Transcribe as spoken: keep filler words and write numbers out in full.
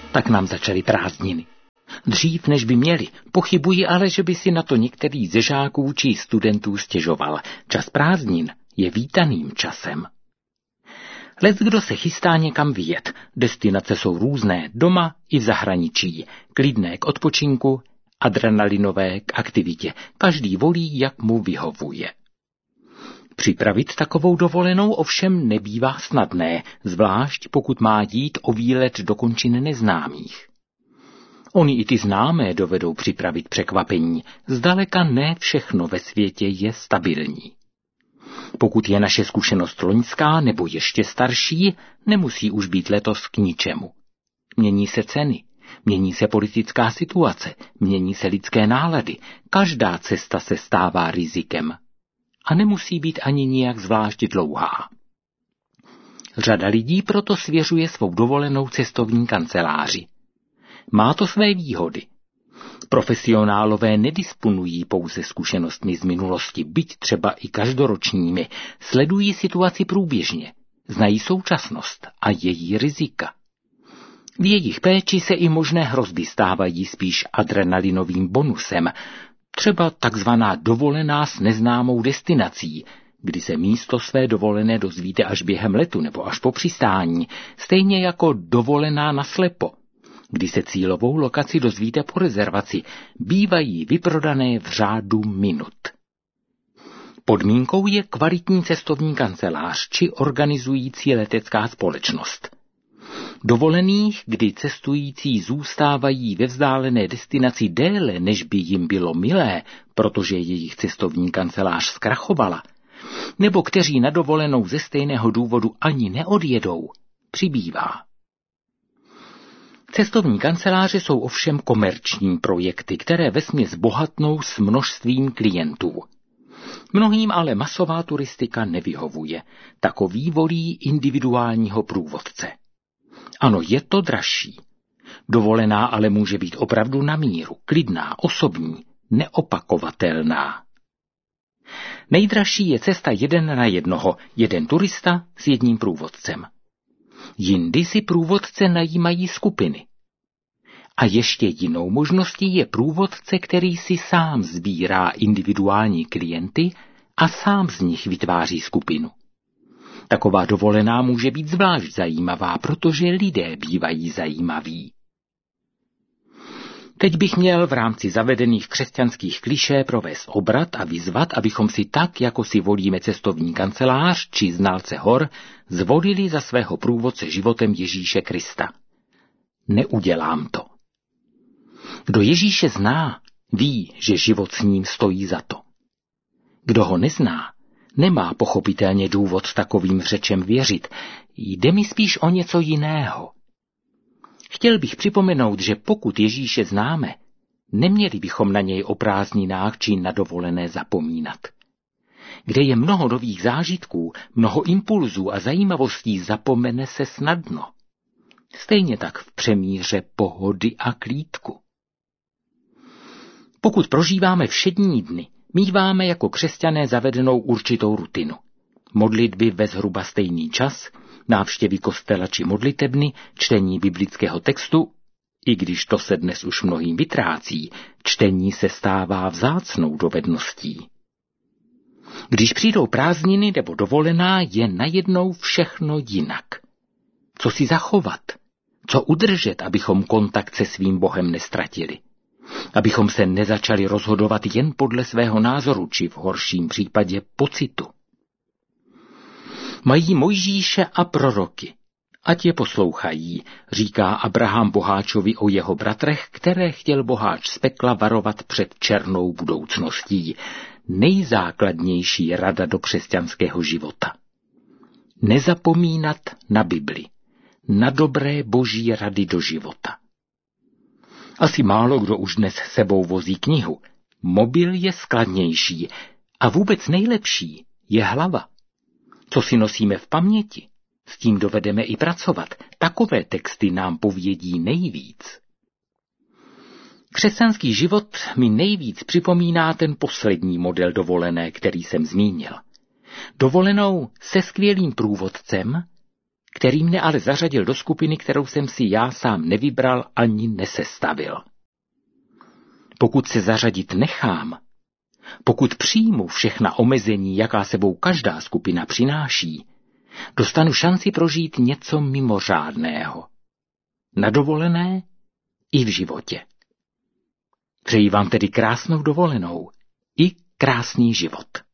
Tak nám začaly prázdniny. Dřív, než by měli, pochybuji ale, že by si na to některý ze žáků či studentů stěžoval. Čas prázdnin je vítaným časem. Leckdo se chystá někam vyjet. Destinace jsou různé, doma i v zahraničí. Klidné k odpočinku, adrenalinové k aktivitě. Každý volí, jak mu vyhovuje. Připravit takovou dovolenou ovšem nebývá snadné, zvlášť pokud má jít o výlet do končin neznámých. Oni i ty známé dovedou připravit překvapení, zdaleka ne všechno ve světě je stabilní. Pokud je naše zkušenost loňská nebo ještě starší, nemusí už být letos k ničemu. Mění se ceny, mění se politická situace, mění se lidské nálady, každá cesta se stává rizikem. A nemusí být ani nijak zvlášť dlouhá. Řada lidí proto svěřuje svou dovolenou cestovní kanceláři. Má to své výhody. Profesionálové nedisponují pouze zkušenostmi z minulosti, byť třeba i každoročními, sledují situaci průběžně, znají současnost a její rizika. V jejich péči se i možné hrozby stávají spíš adrenalinovým bonusem, třeba takzvaná dovolená s neznámou destinací, kdy se místo své dovolené dozvíte až během letu nebo až po přistání, stejně jako dovolená naslepo, kdy se cílovou lokaci dozvíte po rezervaci, bývají vyprodané v řádu minut. Podmínkou je kvalitní cestovní kancelář či organizující letecká společnost. Dovolených, kdy cestující zůstávají ve vzdálené destinaci déle, než by jim bylo milé, protože jejich cestovní kancelář zkrachovala, nebo kteří na dovolenou ze stejného důvodu ani neodjedou, přibývá. Cestovní kanceláře jsou ovšem komerční projekty, které vesměs bohatnou s množstvím klientů. Mnohým ale masová turistika nevyhovuje. Takový volí individuálního průvodce. Ano, je to dražší. Dovolená ale může být opravdu na míru, klidná, osobní, neopakovatelná. Nejdražší je cesta jeden na jednoho, jeden turista s jedním průvodcem. Jindy si průvodce najímají skupiny. A ještě jinou možností je průvodce, který si sám sbírá individuální klienty a sám z nich vytváří skupinu. Taková dovolená může být zvlášť zajímavá, protože lidé bývají zajímaví. Teď bych měl v rámci zavedených křesťanských klišé provést obrat a vyzvat, abychom si tak, jako si volíme cestovní kancelář či znalce hor, zvolili za svého průvodce životem Ježíše Krista. Neudělám to. Kdo Ježíše zná, ví, že život s ním stojí za to. Kdo ho nezná, nemá pochopitelně důvod takovým řečem věřit, jde mi spíš o něco jiného. Chtěl bych připomenout, že pokud Ježíše známe, neměli bychom na něj o prázdninách či na dovolené zapomínat. Kde je mnoho nových zážitků, mnoho impulzů a zajímavostí, zapomene se snadno. Stejně tak v přemíře pohody a klídku. Pokud prožíváme všední dny, míváme jako křesťané zavedenou určitou rutinu. Modlitby ve zhruba stejný čas, návštěvy kostela či modlitebny, čtení biblického textu, i když to se dnes už mnohým vytrácí, čtení se stává vzácnou dovedností. Když přijdou prázdniny nebo dovolená, je najednou všechno jinak. Co si zachovat? Co udržet, abychom kontakt se svým Bohem nestratili? Abychom se nezačali rozhodovat jen podle svého názoru, či v horším případě pocitu. Mají Mojžíše a proroky, ať je poslouchají, říká Abraham boháčovi o jeho bratrech, které chtěl boháč z pekla varovat před černou budoucností. Nejzákladnější rada do křesťanského života. Nezapomínat na Bibli, na dobré boží rady do života. Asi málo kdo už dnes sebou vozí knihu. Mobil je skladnější a vůbec nejlepší je hlava. Co si nosíme v paměti, s tím dovedeme i pracovat. Takové texty nám povědí nejvíc. Křesťanský život mi nejvíc připomíná ten poslední model dovolené, který jsem zmínil. Dovolenou se skvělým průvodcem, který mne ale zařadil do skupiny, kterou jsem si já sám nevybral ani nesestavil. Pokud se zařadit nechám, pokud přijmu všechna omezení, jaká sebou každá skupina přináší, dostanu šanci prožít něco mimořádného. Na dovolené i v životě. Přeji vám tedy krásnou dovolenou i krásný život.